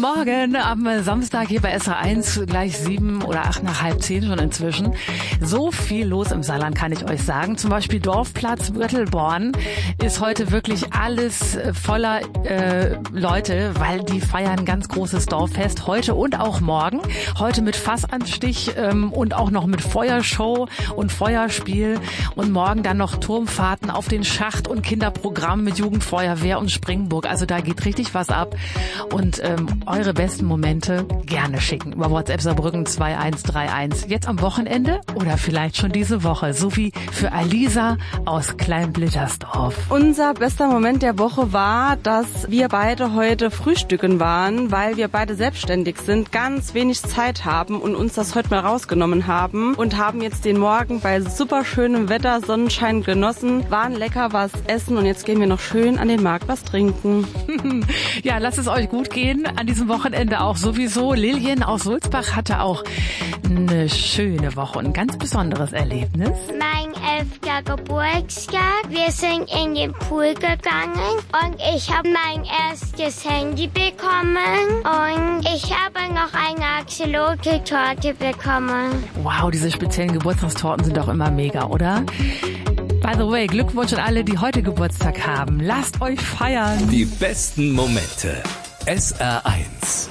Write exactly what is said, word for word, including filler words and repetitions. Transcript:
Morgen am Samstag hier bei S R eins, gleich sieben oder acht nach halb zehn schon inzwischen. So viel los im Saarland, kann ich euch sagen. Zum Beispiel Dorfplatz Württelborn ist heute wirklich alles voller äh, Leute, weil die feiern ein ganz großes Dorffest heute und auch morgen. Heute mit Fassanstich ähm, und auch noch mit Feuershow und Feuerspiel und morgen dann noch Turmfahrten auf den Schacht und Kinderprogramm mit Jugendfeuerwehr und Springburg. Also da geht richtig was ab. Und ähm, eure besten Momente gerne schicken über WhatsApp Saarbrücken zwei eins drei eins. Jetzt am Wochenende oder vielleicht schon diese Woche, so wie für Alisa aus Kleinblittersdorf. Unser bester Moment der Woche war, dass wir beide heute frühstücken waren, weil wir beide selbstständig sind, ganz wenig Zeit haben und uns das heute mal rausgenommen haben und haben jetzt den Morgen bei super schönem Wetter, Sonnenschein genossen, waren lecker was essen und jetzt gehen wir noch schön an den Markt was trinken. Ja, lasst es euch gut gehen. An diesem Wochenende auch sowieso. Lilien aus Sulzbach hatte auch eine schöne Woche und ein ganz besonderes Erlebnis. Mein elfter Geburtstag. Wir sind in den Pool gegangen und ich habe mein erstes Handy bekommen und ich habe noch eine Axolotl-Torte bekommen. Wow, diese speziellen Geburtstagstorten sind doch immer mega, oder? By the way, Glückwunsch an alle, die heute Geburtstag haben. Lasst euch feiern. Die besten Momente. S R eins.